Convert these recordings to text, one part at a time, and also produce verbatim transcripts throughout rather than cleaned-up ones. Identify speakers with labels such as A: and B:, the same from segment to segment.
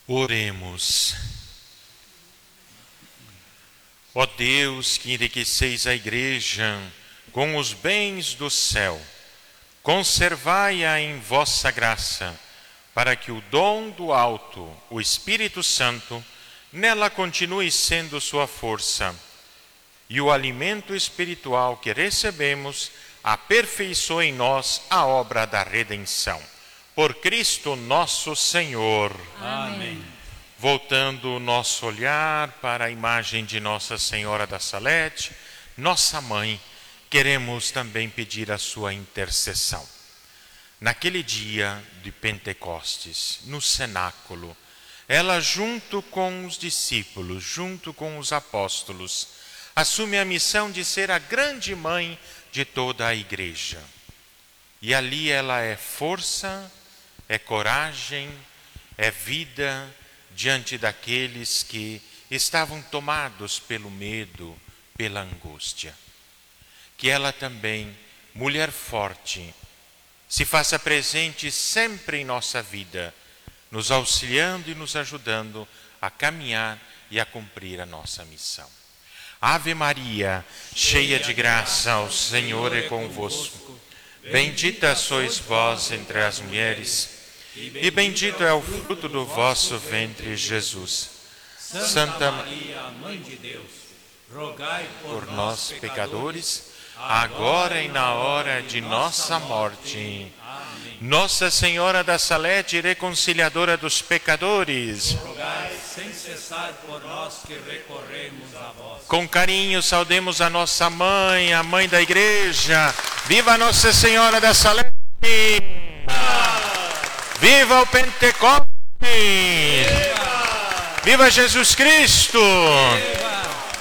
A: Oremos. Ó Deus, que enriqueceis a Igreja com os bens do céu, conservai-a em vossa graça, para que o dom do alto, o Espírito Santo, nela continue sendo sua força, e o alimento espiritual que recebemos aperfeiçoe em nós a obra da redenção. Por Cristo nosso Senhor.
B: Amém.
A: Voltando o nosso olhar para a imagem de Nossa Senhora da Salete, nossa mãe, queremos também pedir a sua intercessão. Naquele dia de Pentecostes, no cenáculo, ela junto com os discípulos, junto com os apóstolos, assume a missão de ser a grande mãe de toda a igreja. E ali ela é força, é coragem, é vida diante daqueles que estavam tomados pelo medo, pela angústia. Que ela também, mulher forte, se faça presente sempre em nossa vida, nos auxiliando e nos ajudando a caminhar e a cumprir a nossa missão. Ave Maria, cheia de graça, o Senhor é convosco. Bendita sois vós entre as mulheres, e bendito é o fruto do vosso ventre, Jesus. Santa
B: Maria, Mãe de Deus, rogai
A: por nós, pecadores, agora e na hora de nossa morte.
B: Amém.
A: Nossa Senhora da Salete, reconciliadora dos pecadores,
B: Rogai sem cessar por nós que recorremos a vós.
A: com carinho saudemos a nossa mãe, a mãe da igreja. Viva Nossa Senhora da Salete! Viva o Pentecostes! Viva, Viva Jesus Cristo!
B: Viva.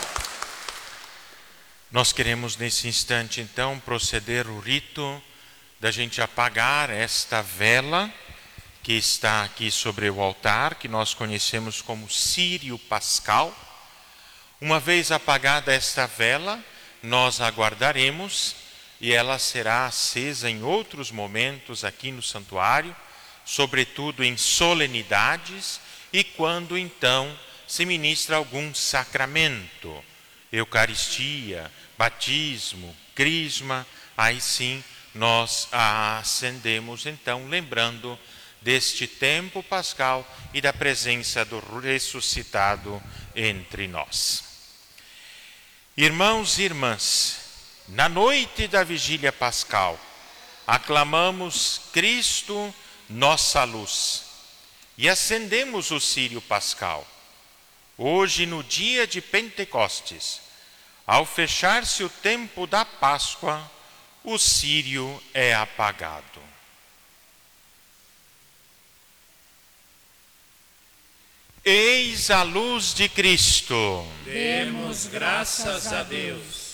A: Nós queremos nesse instante então proceder o rito da gente apagar esta vela que está aqui sobre o altar, que nós conhecemos como círio pascal. Uma vez apagada esta vela, nós aguardaremos e ela será acesa em outros momentos aqui no santuário, sobretudo em solenidades e quando então se ministra algum sacramento, Eucaristia, batismo, crisma, aí sim nós a acendemos então, lembrando deste tempo pascal e da presença do ressuscitado entre nós. Irmãos e irmãs, na noite da vigília pascal, aclamamos Cristo, nossa luz, e acendemos o círio pascal. Hoje, no dia de Pentecostes, ao fechar-se o tempo da Páscoa, o círio é apagado. Eis a luz de Cristo.
B: Demos graças a Deus.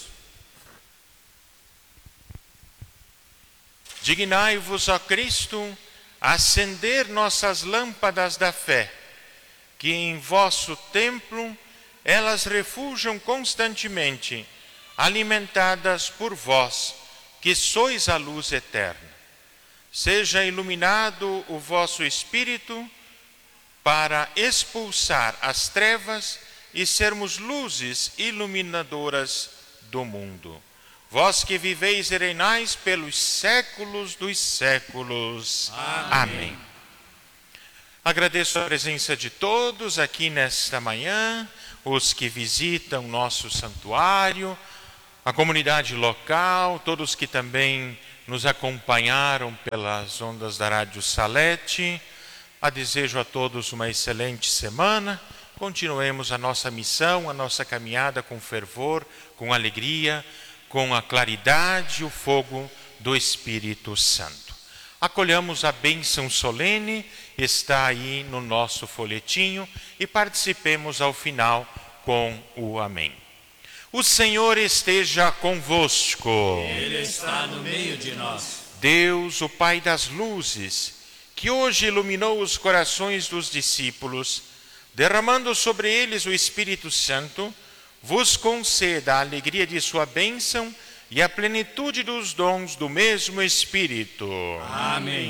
A: Dignai-vos, ó Cristo, acender nossas lâmpadas da fé, que em vosso templo elas refujam constantemente, alimentadas por vós, que sois a luz eterna. Seja iluminado o vosso espírito para expulsar as trevas e sermos luzes iluminadoras do mundo. Vós que viveis e reinais pelos séculos dos séculos.
B: Amém.
A: Amém. Agradeço a presença de todos aqui nesta manhã, os que visitam nosso santuário, a comunidade local, todos que também nos acompanharam pelas ondas da Rádio Salete. A desejo a todos uma excelente semana. Continuemos a nossa missão, a nossa caminhada com fervor, com alegria, com a claridade e o fogo do Espírito Santo. Acolhamos a bênção solene, está aí no nosso folhetinho, e participemos ao final com o amém. O Senhor esteja convosco.
B: Ele está no meio de nós.
A: Deus, o Pai das luzes, que hoje iluminou os corações dos discípulos, derramando sobre eles o Espírito Santo, vos conceda a alegria de sua bênção e a plenitude dos dons do mesmo Espírito.
B: Amém.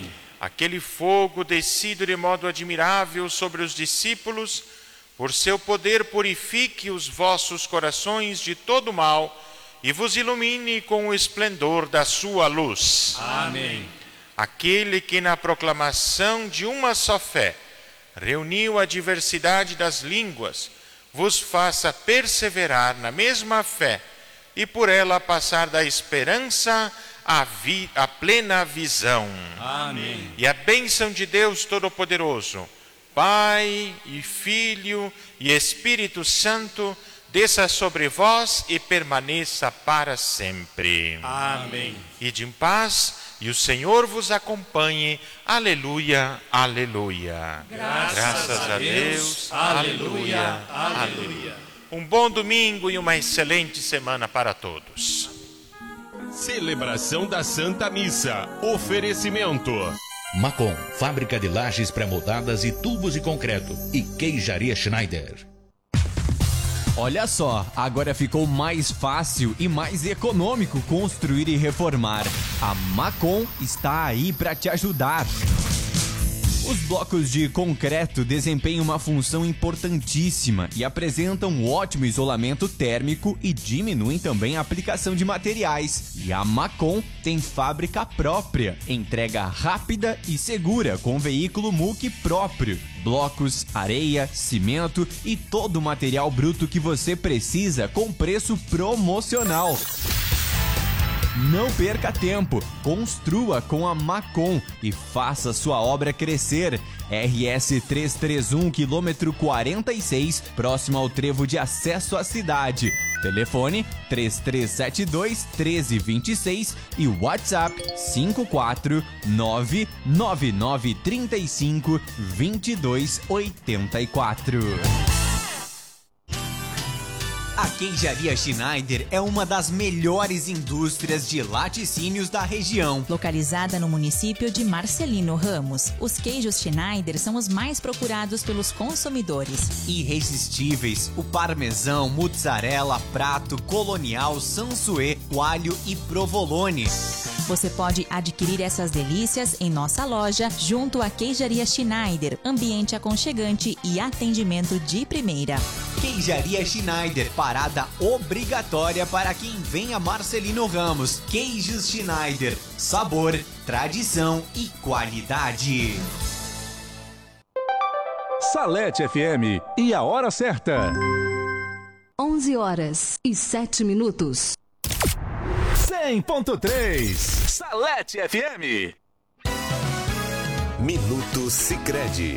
A: aquele fogo descido de modo admirável sobre os discípulos, por seu poder purifique os vossos corações de todo mal e vos ilumine com o esplendor da sua luz.
B: Amém.
A: Aquele que na proclamação de uma só fé reuniu a diversidade das línguas, vos faça perseverar na mesma fé e por ela passar da esperança à, vi- à plena visão.
B: Amém.
A: E a bênção de Deus Todo-Poderoso, Pai e Filho e Espírito Santo, desça sobre vós e permaneça para sempre.
B: Amém.
A: Ide em paz e o Senhor vos acompanhe. Aleluia, aleluia.
B: Graças
A: Graças
B: a Deus. Aleluia, aleluia.
A: Um bom domingo e uma excelente semana para todos.
C: Celebração da Santa Missa. Oferecimento.
D: Macon, fábrica de lajes pré-moldadas e tubos de concreto. E Queijaria Schneider.
E: Olha só, agora ficou mais fácil e mais econômico construir e reformar. A Macon está aí para te ajudar. Os blocos de concreto desempenham uma função importantíssima e apresentam um ótimo isolamento térmico e diminuem também a aplicação de materiais. E a Macon tem fábrica própria, entrega rápida e segura com veículo multi próprio. Blocos, areia, cimento e todo o material bruto que você precisa com preço promocional. Não perca tempo, construa com a Macon e faça sua obra crescer. R S trezentos e trinta e um, quilômetro quarenta e seis, próximo ao trevo de acesso à cidade. Telefone três três sete dois, um três dois seis e WhatsApp cinco quatro nove nove nove três cinco, dois dois oito quatro. A Queijaria Schneider é uma das melhores indústrias de laticínios da região.
F: Localizada no município de Marcelino Ramos, os queijos Schneider são os mais procurados pelos consumidores.
E: Irresistíveis, o parmesão, mozzarella, prato, colonial, sansuê, coalho e provolone.
F: Você pode adquirir essas delícias em nossa loja, junto à Queijaria Schneider, ambiente aconchegante e atendimento de primeira.
E: Queijaria Schneider, parada obrigatória para quem vem a Marcelino Ramos. Queijos Schneider, sabor, tradição e qualidade.
G: Salete F M e a hora certa.
H: onze horas e sete minutos.
G: cem ponto três Salete F M.
I: Minuto Sicredi.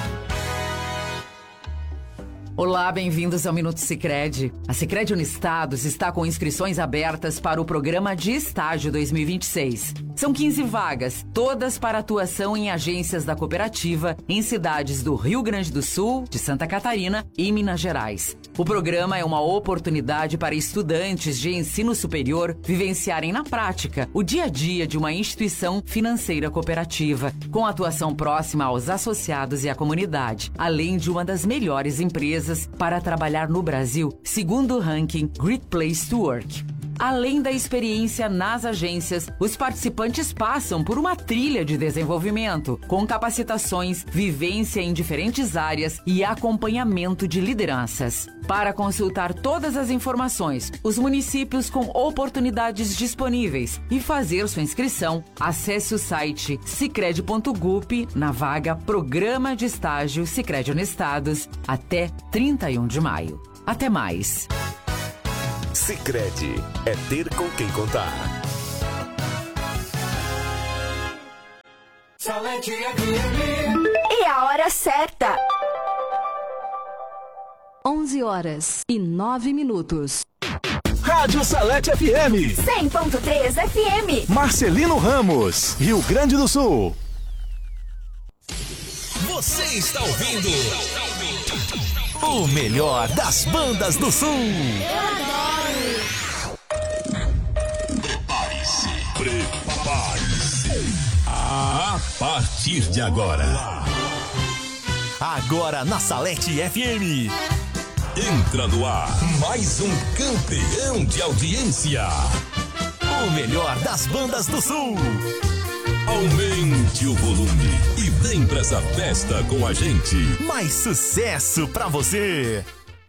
J: Olá, bem-vindos ao Minuto Sicredi. A Sicredi Unistados está com inscrições abertas para o Programa de Estágio dois mil e vinte e seis. São quinze vagas, todas para atuação em agências da cooperativa em cidades do Rio Grande do Sul, de Santa Catarina e Minas Gerais. O programa é uma oportunidade para estudantes de ensino superior vivenciarem na prática o dia a dia de uma instituição financeira cooperativa, com atuação próxima aos associados e à comunidade, além de uma das melhores empresas para trabalhar no Brasil, segundo o ranking Great Place to Work. Além da experiência nas agências, os participantes passam por uma trilha de desenvolvimento, com capacitações, vivência em diferentes áreas e acompanhamento de lideranças. Para consultar todas as informações, os municípios com oportunidades disponíveis e fazer sua inscrição, acesse o site sicredi ponto gup na vaga Programa de Estágio Sicredi Unistados até trinta e um de maio. Até mais!
I: Sicredi é ter com quem contar.
H: Salete F M. E a hora certa. onze horas e nove minutos.
G: Rádio Salete F M.
H: cem ponto três F M.
G: Marcelino Ramos, Rio Grande do Sul.
D: Você está ouvindo o melhor das bandas do Sul.
H: Eu adoro.
D: Prepare-se, prepare-se. A partir de agora. Agora na Salete F M. Entra no ar mais um campeão de audiência. O melhor das bandas do Sul.
C: Aumente o volume e vem pra essa festa com a gente.
K: Mais sucesso pra você!